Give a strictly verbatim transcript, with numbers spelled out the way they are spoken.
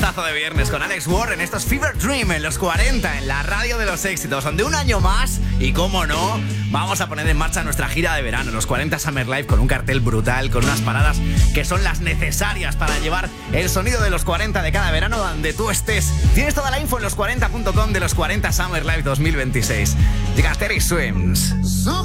Pedazo de viernes con Alex Warren. Esto es Fever Dream en los cuarenta, en la radio de los éxitos, donde un año más, y cómo no, vamos a poner en marcha nuestra gira de verano, los cuarenta Summer Live, con un cartel brutal, con unas paradas que son las necesarias para llevar el sonido de los cuarenta de cada verano donde tú estés. Tienes toda la info en los cuarenta punto com de los cuarenta Summer Live dos mil veintiséis. Llega Terry Swims.